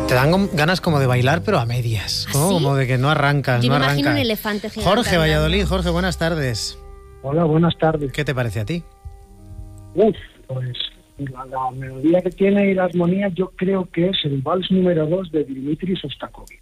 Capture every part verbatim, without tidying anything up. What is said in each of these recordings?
Te dan ganas como de bailar, pero a medias, ¿no? ¿Ah, sí? Como de que no arrancas, Yo no me imagino arranca. un elefante gigante. Jorge, andando. Valladolid. Jorge, buenas tardes. Hola, buenas tardes. ¿Qué te parece a ti? Uf, pues la, la melodía que tiene y la armonía yo creo que es el vals número dos de Dmitri Shostakovich.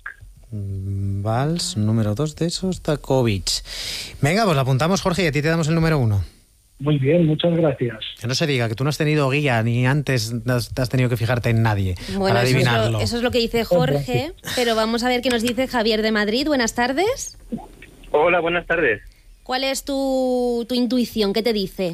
Mm, Vals número dos de Shostakovich. Venga, pues la apuntamos, Jorge, y a ti te damos el número uno. Muy bien, muchas gracias. Que no se diga que tú no has tenido guía ni antes has, has tenido que fijarte en nadie Bueno, para eso es, adivinarlo. lo, eso es lo que dice Jorge, pero vamos a ver qué nos dice Javier de Madrid. Buenas tardes. Hola, buenas tardes. ¿Cuál es tu, tu intuición? ¿Qué te dice?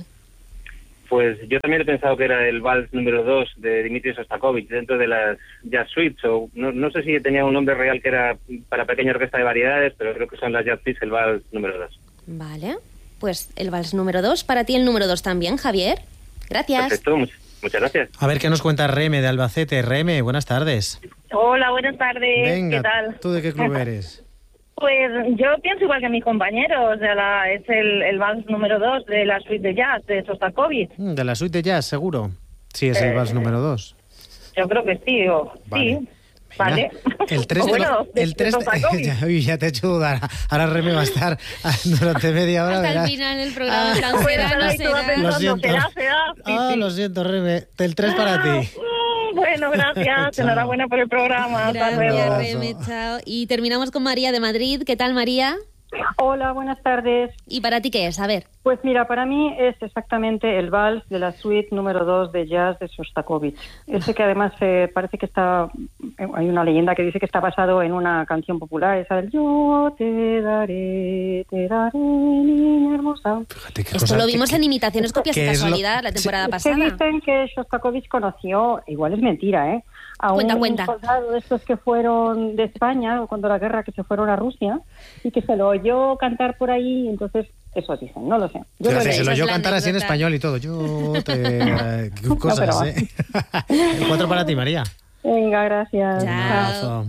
Pues yo también he pensado que era el vals número dos de Dmitri Shostakovich dentro de las Jazz Suites, o no, no sé si tenía un nombre real que era para pequeña orquesta de variedades, pero creo que son las Jazz Suites el vals número dos. Vale, pues el vals número dos. Para ti el número dos también, Javier. Gracias. Perfecto, much- muchas gracias. A ver qué nos cuenta Reme de Albacete. Reme, buenas tardes. Hola, buenas tardes. Venga, ¿Qué tal? ¿tú de qué club eres? Pues yo pienso igual que mis compañeros. O sea, la, es el, el vals número dos de la suite de jazz de Shostakovich. Mm, De la suite de jazz, seguro. Sí, es el Eh, vals número dos. Yo creo que sí. O, Vale. Sí. Vale. El tres, O bueno, te lo- el de- tres de te- Shostakovich. ya, uy, ya te he hecho dudar. Ahora Reme va a estar durante media hora. Hasta el verás. final del programa. Ah, tan Bueno, será, no ahora estaba será. Lo pensando, siento. será, será. Sí, Ah, sí. lo siento, Reme. El tres para ti. Mm, Bueno, gracias. Chao. Enhorabuena por el programa. Hasta luego. Gracias, Reme, chao. Y terminamos con María de Madrid. ¿Qué tal, María? Hola, buenas tardes. ¿Y para ti qué es? A ver. Pues mira, para mí es exactamente el vals de la suite número dos de jazz de Shostakovich. Ese que además eh, parece que está, eh, hay una leyenda que dice que está basado en una canción popular, esa del Yo te daré, te daré, niña hermosa. Fíjate qué Esto cosa- lo que- vimos que- en Imitaciones Copias ¿qué de es lo- Casualidad la temporada Es que pasada. dicen que Shostakovich conoció, igual es mentira, ¿eh? A Cuenta, un cuenta. soldado de estos que fueron de España, cuando la guerra, que se fueron a Rusia, y que se lo oyó cantar por ahí, y entonces eso dicen, no lo sé. Yo lo Fíjate, leí. se lo Esa es yo la cantar así en anécdota. español y todo. Yo te... Qué cosas, pero- ¿eh? El cuatro para ti, María. Venga, gracias. Chao. Un abrazo.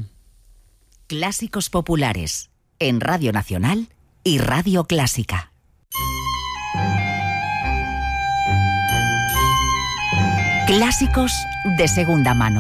Clásicos populares en Radio Nacional y Radio Clásica. Clásicos de segunda mano.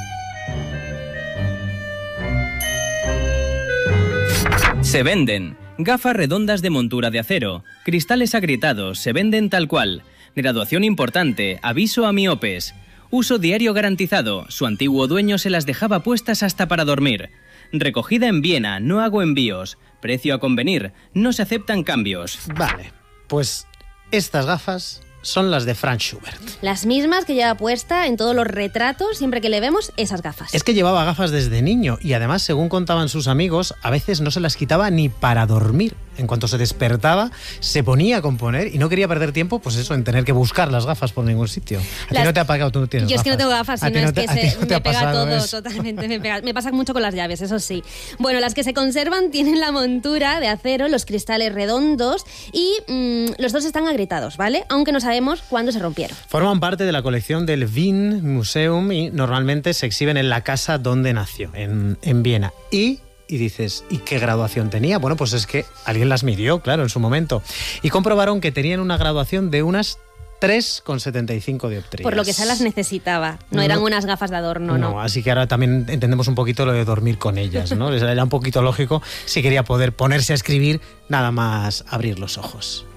Se venden. Gafas redondas de montura de acero. Cristales agrietados. Se venden tal cual. Graduación importante. Aviso a miopes. Uso diario garantizado. Su antiguo dueño se las dejaba puestas hasta para dormir. Recogida en Viena. No hago envíos. Precio a convenir. No se aceptan cambios. Vale, pues estas gafas son las de Franz Schubert. Las mismas que lleva puesta en todos los retratos, siempre que le vemos esas gafas. Es que llevaba gafas desde niño y además, según contaban sus amigos, a veces no se las quitaba ni para dormir. En cuanto se despertaba, se ponía a componer y no quería perder tiempo, pues eso, en tener que buscar las gafas por ningún sitio. A Las- ti no te ha pagado, tú no tienes Yo es gafas. que no tengo gafas, A ti sino es te- que a ti se, no te me ha pega pasado todo, eso. totalmente. Me, pega- me pasa mucho con las llaves, eso sí. Bueno, las que se conservan tienen la montura de acero, los cristales redondos y mm, los dos están agrietados, ¿vale? Aunque no sabemos cuándo se rompieron. Forman parte de la colección del Wien Museum y normalmente se exhiben en la casa donde nació, en, en Viena. Y, y dices, ¿y qué graduación tenía? Bueno, pues es que alguien las midió, claro, en su momento. Y comprobaron que tenían una graduación de unas tres coma setenta y cinco dioptrías. Por lo que se las necesitaba. No, No. eran unas gafas de adorno, no. Así que ahora también entendemos un poquito lo de dormir con ellas, ¿no? Les era un poquito lógico si quería poder ponerse a escribir nada más abrir los ojos.